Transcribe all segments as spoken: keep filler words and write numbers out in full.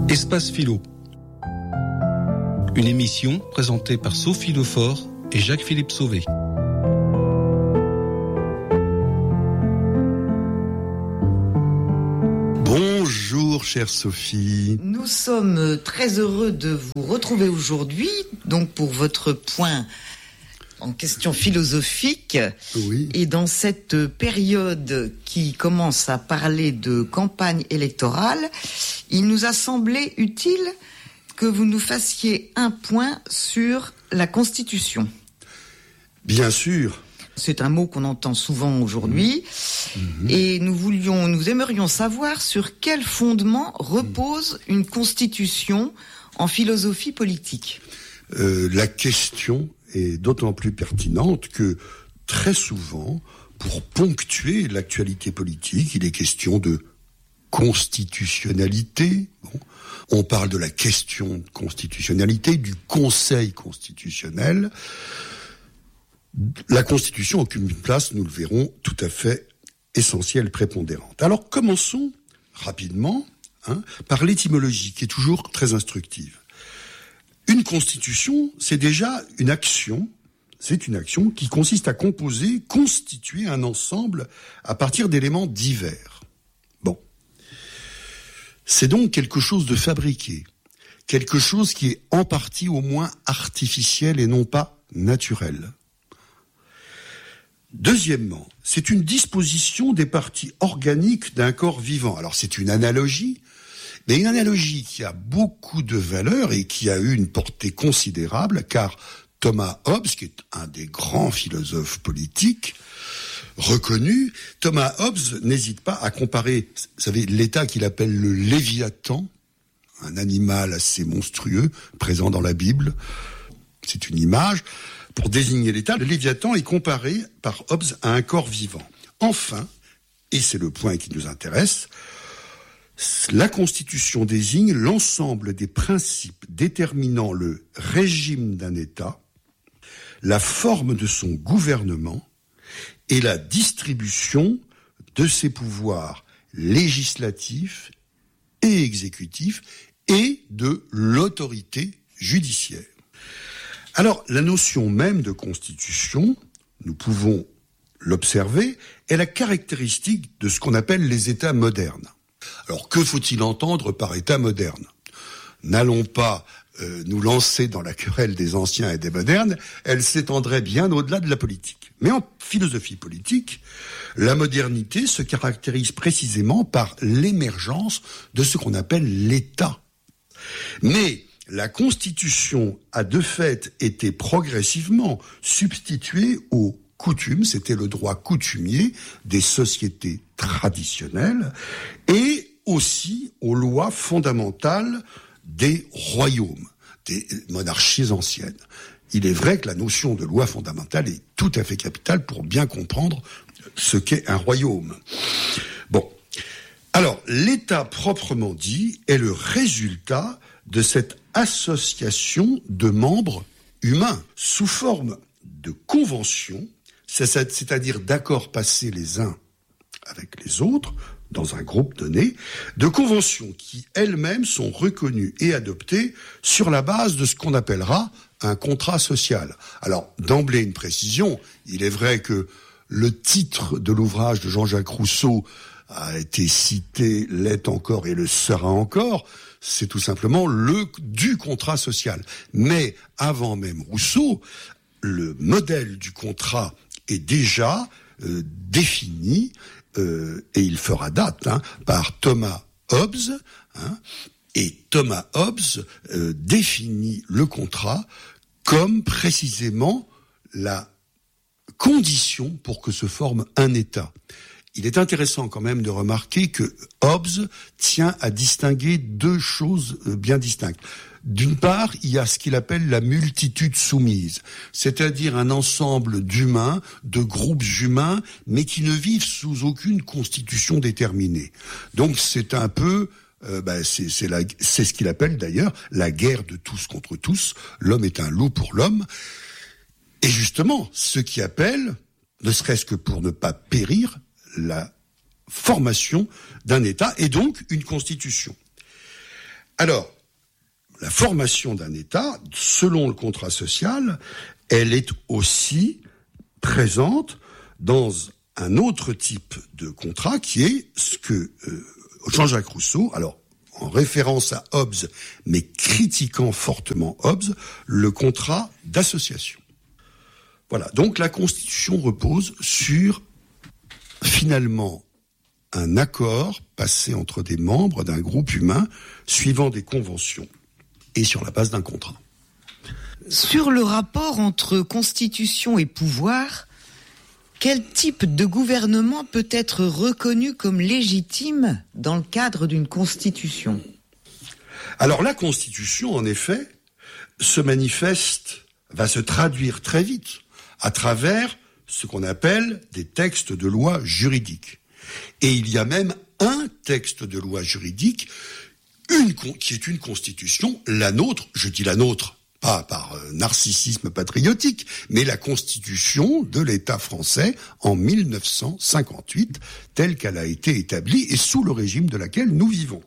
Espace Philo. Une émission présentée par Sophie Lefort et Jacques-Philippe Sauvé. Bonjour chère Sophie. Nous sommes très heureux de vous retrouver aujourd'hui, donc pour votre point en question philosophique. Oui. Et dans cette période qui commence à parler de campagne électorale, il nous a semblé utile que vous nous fassiez un point sur la Constitution. Bien sûr. C'est un mot qu'on entend souvent aujourd'hui. Mmh. Et nous voulions, nous aimerions savoir sur quel fondement repose une Constitution en philosophie politique. Euh, la question est d'autant plus pertinente que très souvent, pour ponctuer l'actualité politique, il est question de constitutionnalité. Bon, on parle de la question de constitutionnalité, du Conseil constitutionnel. La Constitution occupe une place, nous le verrons, tout à fait essentielle, prépondérante. Alors commençons rapidement hein, par l'étymologie, qui est toujours très instructive. Une Constitution, c'est déjà une action, c'est une action qui consiste à composer, constituer un ensemble à partir d'éléments divers. Bon. C'est donc quelque chose de fabriqué, quelque chose qui est en partie au moins artificiel et non pas naturel. Deuxièmement, c'est une disposition des parties organiques d'un corps vivant. Alors c'est une analogie, mais une analogie qui a beaucoup de valeur et qui a eu une portée considérable, car Thomas Hobbes, qui est un des grands philosophes politiques reconnus, Thomas Hobbes n'hésite pas à comparer, vous savez, l'État qu'il appelle le Léviathan, un animal assez monstrueux, présent dans la Bible, c'est une image. Pour désigner l'État, le Léviathan est comparé par Hobbes à un corps vivant. Enfin, et c'est le point qui nous intéresse, la Constitution désigne l'ensemble des principes déterminant le régime d'un État, la forme de son gouvernement et la distribution de ses pouvoirs législatifs et exécutifs et de l'autorité judiciaire. Alors, la notion même de Constitution, nous pouvons l'observer, est la caractéristique de ce qu'on appelle les États modernes. Alors, que faut-il entendre par État moderne ? N'allons pas euh, nous lancer dans la querelle des anciens et des modernes, elle s'étendrait bien au-delà de la politique. Mais en philosophie politique, la modernité se caractérise précisément par l'émergence de ce qu'on appelle l'État. Mais la Constitution a de fait été progressivement substituée aux coutumes, c'était le droit coutumier des sociétés traditionnelles, et aussi aux lois fondamentales des royaumes, des monarchies anciennes. Il est vrai que la notion de loi fondamentale est tout à fait capitale pour bien comprendre ce qu'est un royaume. Bon. Alors, l'État proprement dit est le résultat de cette association de membres humains sous forme de conventions, c'est-à-dire d'accords passés les uns avec les autres dans un groupe donné, de conventions qui elles-mêmes sont reconnues et adoptées sur la base de ce qu'on appellera un contrat social. Alors, d'emblée une précision, il est vrai que le titre de l'ouvrage de Jean-Jacques Rousseau a été cité, l'est encore et le sera encore, c'est tout simplement le du contrat social. Mais avant même Rousseau, le modèle du contrat est déjà euh, défini, euh, et il fera date, hein, par Thomas Hobbes, hein, et Thomas Hobbes euh, définit le contrat comme précisément la condition pour que se forme un État. Il est intéressant quand même de remarquer que Hobbes tient à distinguer deux choses bien distinctes. D'une part, il y a ce qu'il appelle la multitude soumise, c'est-à-dire un ensemble d'humains, de groupes humains, mais qui ne vivent sous aucune constitution déterminée. Donc c'est un peu, euh, ben, c'est, c'est, la, c'est ce qu'il appelle d'ailleurs la guerre de tous contre tous. L'homme est un loup pour l'homme. Et justement, ce qui appelle, ne serait-ce que pour ne pas périr, la formation d'un État et donc une constitution. Alors, la formation d'un État, selon le contrat social, elle est aussi présente dans un autre type de contrat qui est ce que euh, Jean-Jacques Rousseau, alors en référence à Hobbes, mais critiquant fortement Hobbes, le contrat d'association. Voilà, donc la Constitution repose sur, finalement, un accord passé entre des membres d'un groupe humain suivant des conventions et sur la base d'un contrat. Sur le rapport entre Constitution et pouvoir, quel type de gouvernement peut être reconnu comme légitime dans le cadre d'une Constitution ? Alors la Constitution, en effet, se manifeste, va se traduire très vite à travers ce qu'on appelle des textes de loi juridiques. Et il y a même un texte de loi juridique une, qui est une Constitution, la nôtre, je dis la nôtre, pas par euh, narcissisme patriotique, mais la Constitution de l'État français en mille neuf cent cinquante-huit, telle qu'elle a été établie et sous le régime de laquelle nous vivons.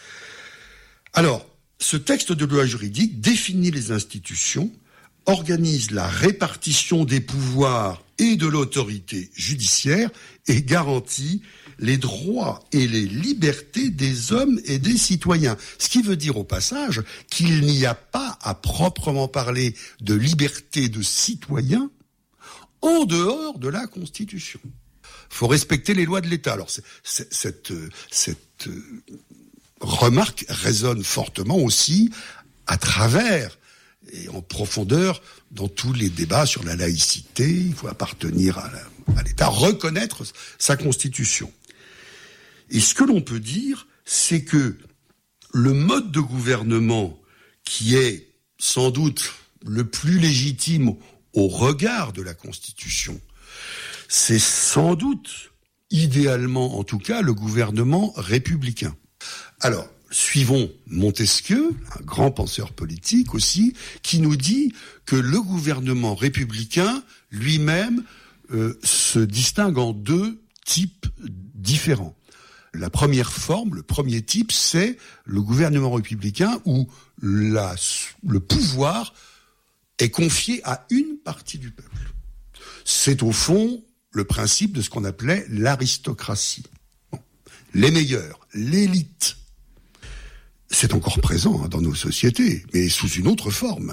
Alors, ce texte de loi juridique définit les institutions, organise la répartition des pouvoirs et de l'autorité judiciaire et garantit les droits et les libertés des hommes et des citoyens. Ce qui veut dire au passage qu'il n'y a pas à proprement parler de liberté de citoyens en dehors de la Constitution. Il faut respecter les lois de l'État. Alors c'est, c'est, cette, cette remarque résonne fortement aussi à travers et en profondeur dans tous les débats sur la laïcité. Il faut appartenir à, la, à l'État, reconnaître sa Constitution. Et ce que l'on peut dire, c'est que le mode de gouvernement qui est sans doute le plus légitime au regard de la Constitution, c'est sans doute, idéalement en tout cas, le gouvernement républicain. Alors, suivons Montesquieu, un grand penseur politique aussi, qui nous dit que le gouvernement républicain lui-même euh, se distingue en deux types différents. La première forme, le premier type, c'est le gouvernement républicain où la, le pouvoir est confié à une partie du peuple. C'est au fond le principe de ce qu'on appelait l'aristocratie. Bon. Les meilleurs, l'élite. C'est encore présent hein, dans nos sociétés, mais sous une autre forme.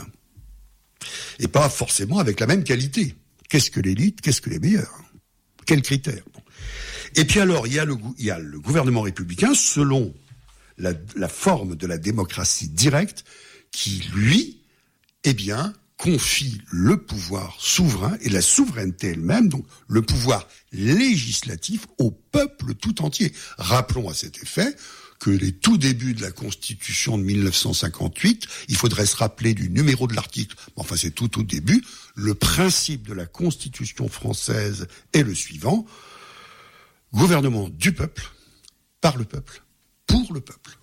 Et pas forcément avec la même qualité. Qu'est-ce que l'élite ? Qu'est-ce que les meilleurs ? Quels critères ? Bon. Et puis alors, il y a le, il y a le gouvernement républicain, selon la, la forme de la démocratie directe, qui, lui, eh bien, confie le pouvoir souverain et la souveraineté elle-même, donc le pouvoir législatif, au peuple tout entier. Rappelons à cet effet que les tout débuts de la Constitution de mille neuf cent cinquante-huit, il faudrait se rappeler du numéro de l'article, enfin c'est tout au début, le principe de la Constitution française est le suivant: gouvernement du peuple, par le peuple, pour le peuple.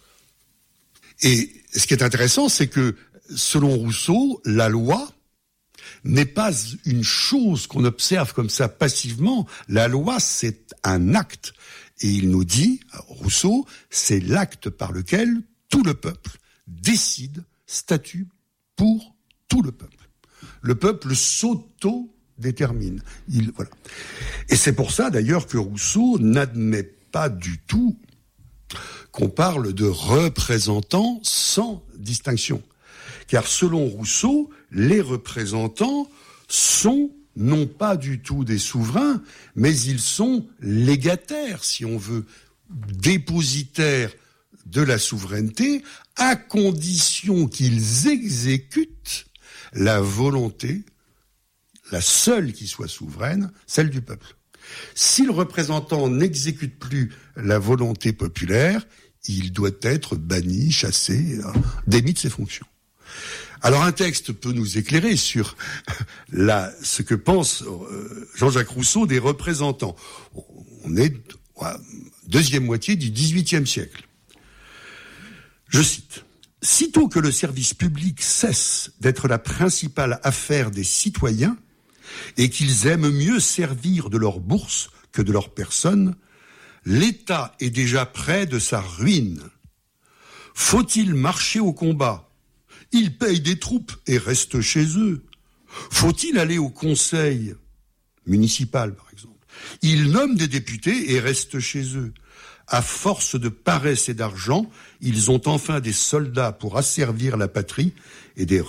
Et ce qui est intéressant, c'est que, selon Rousseau, la loi n'est pas une chose qu'on observe comme ça passivement. La loi, c'est un acte. Et il nous dit, Rousseau, c'est l'acte par lequel tout le peuple décide, statue pour tout le peuple. Le peuple s'auto-détermine. Il, voilà. Et c'est pour ça, d'ailleurs, que Rousseau n'admet pas du tout qu'on parle de représentants sans distinction. Car selon Rousseau, les représentants sont non pas du tout des souverains, mais ils sont légataires, si on veut, dépositaires de la souveraineté, à condition qu'ils exécutent la volonté, la seule qui soit souveraine, celle du peuple. Si le représentant n'exécute plus la volonté populaire, il doit être banni, chassé, démis de ses fonctions. Alors un texte peut nous éclairer sur la, ce que pense euh, Jean-Jacques Rousseau des représentants. On est ouais, deuxième moitié du dix-huitième siècle. Je cite: « Sitôt que le service public cesse d'être la principale affaire des citoyens et qu'ils aiment mieux servir de leur bourse que de leur personne, l'État est déjà près de sa ruine. Faut-il marcher au combat? Ils payent des troupes et restent chez eux. Faut-il aller au conseil municipal, par exemple? Ils nomment des députés et restent chez eux. À force de paresse et d'argent, ils ont enfin des soldats pour asservir la patrie et des